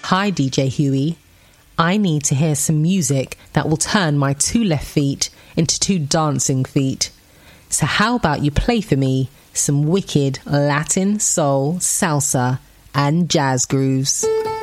Hi DJ Huey, I need to hear some music that will turn my 2 left feet into 2 dancing feet. So how about you play for me some wicked Latin, soul, salsa and jazz grooves?